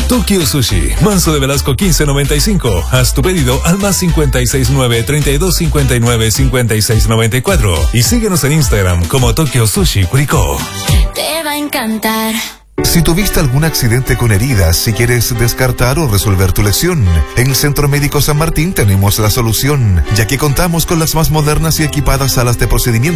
Tokyo Sushi, Manso de Velasco 1595. Haz tu pedido al más 569-3259-5694 y síguenos en Instagram como Tokyo Sushi Curicó. Te va a encantar. Si tuviste algún accidente con heridas, si quieres descartar o resolver tu lesión, en el Centro Médico San Martín tenemos la solución, ya que contamos con las más modernas y equipadas salas de procedimiento